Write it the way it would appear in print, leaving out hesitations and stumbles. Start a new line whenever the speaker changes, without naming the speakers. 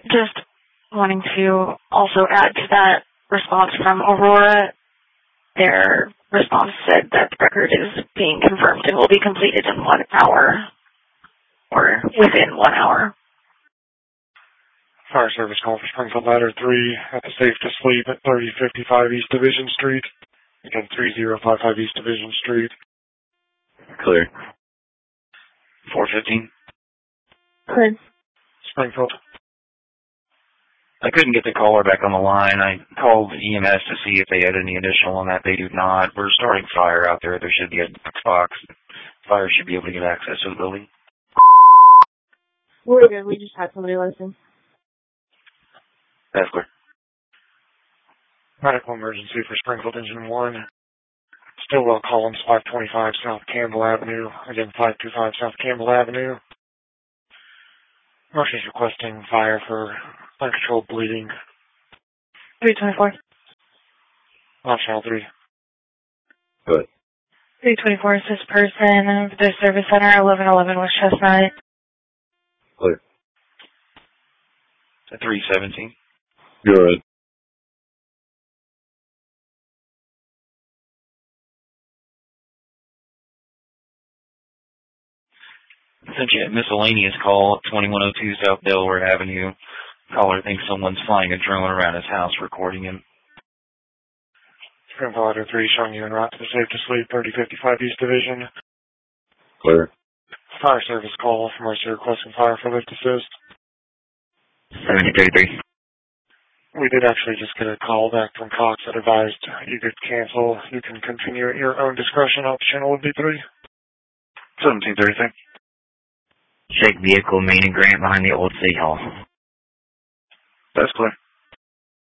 Just wanting to also add to that response from Aurora. Their response said that the record is being confirmed and will be completed in 1 hour, or within 1 hour.
Fire service call for Springfield Ladder 3 at the Safe to Sleep at 3055 East Division Street. Again, 3055 East Division Street.
Clear. 415.
Clear.
Springfield.
I couldn't get the caller back on the line. I called EMS to see if they had any additional on that. They do not. We're starting fire out there. There should be a box. Fire should be able to get access to the building.
We're good. We just had somebody listen.
That's clear.
Medical emergency for Springfield Engine 1. Stillwell Collins, 525 South Campbell Avenue. Again, 525 South Campbell Avenue. Mercy's requesting fire for uncontrolled bleeding.
324.
Launch Channel 3.
Good.
324 is this person of the service center, 1111 West Chestnut.
Clear. 317.
Good.
Essentially, a miscellaneous call at 2102 South Delaware Avenue. Caller thinks someone's flying a drone around his house recording him.
Springfield Ladder 3 showing you en route to the Safe to Sleep, 3055 East Division.
Clear.
Fire service call from Mercy requesting fire for lift assist.
7033.
We did actually just get a call back from Cox that advised you could cancel. You can continue at your own discretion. Out the channel would be 3.
1733.
Check vehicle main and Grant behind the old City Hall.
That's clear.